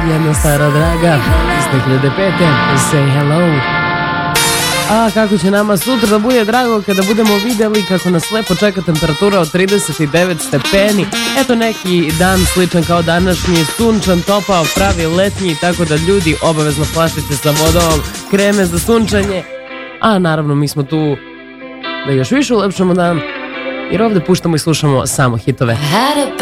jedna stara draga iz 2005. Say hello. A kako će nama sutra da bude drago kada budemo vidjeli kako nas lepo čeka temperatura od 39 stepeni. Eto neki dan sličan kao današnji, sunčan, topao, pravi letnji, tako da ljudi obavezno flašice sa vodom, kreme za sunčanje. A naravno mi smo tu da još više ulepšamo dan, jer ovdje puštamo i slušamo samo hitove.